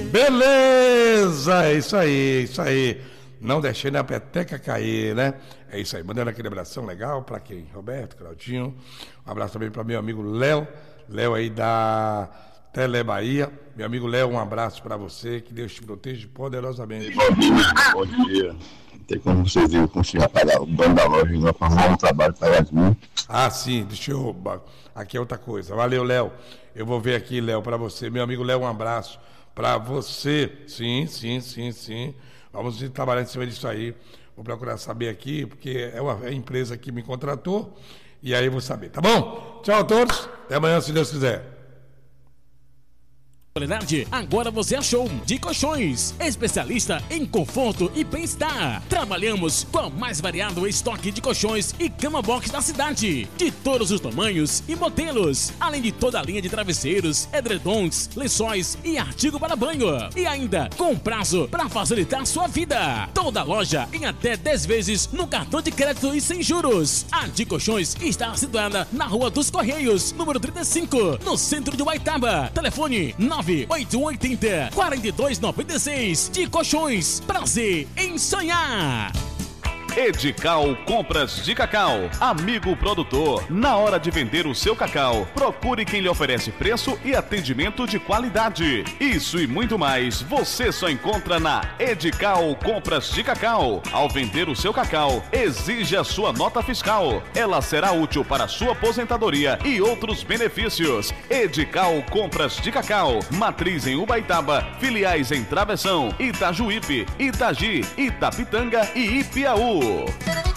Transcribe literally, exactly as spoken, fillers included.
Beleza, é isso aí, isso aí. Não deixei a peteca cair, né? É isso aí, mandando aquele abração legal para quem? Roberto, Claudinho. Um abraço também para meu amigo Léo, Léo aí da Tele Bahia. Meu amigo Léo, um abraço para você, que Deus te proteja poderosamente. Bom dia, bom dia. Não tem como vocês irem conseguir pagar o dono da loja e não arrumar um trabalho para Yasmin. Ah, sim, deixa eu... Aqui é outra coisa. Valeu, Léo. Eu vou ver aqui, Léo, para você. Meu amigo Léo, um abraço para você. Sim, sim, sim, sim. Vamos trabalhar em cima disso aí. Vou procurar saber aqui, porque é, uma, é a empresa que me contratou. E aí eu vou saber, tá bom? Tchau a todos. Até amanhã, se Deus quiser. Agora você achou de Colchões, especialista em conforto e bem-estar. Trabalhamos com o mais variado estoque de colchões e cama box da cidade, de todos os tamanhos e modelos, além de toda a linha de travesseiros, edredons, lençóis e artigo para banho. E ainda com prazo para facilitar sua vida. Toda loja em até dez vezes no cartão de crédito e sem juros. A de Colchões está situada na Rua dos Correios, número trinta e cinco, no centro de Ubaitaba. Telefone nove oito oito zero, quatro dois nove seis. De Colchões, prazer em sonhar. Edical Compras de Cacau. Amigo produtor, na hora de vender o seu cacau, procure quem lhe oferece preço e atendimento de qualidade. Isso e muito mais você só encontra na Edical Compras de Cacau. Ao vender o seu cacau, exija sua nota fiscal. Ela será útil para sua aposentadoria e outros benefícios. Edical Compras de Cacau. Matriz em Ubaitaba, filiais em Travessão, Itajuípe, Itagi, Itapitanga e Ipiaú.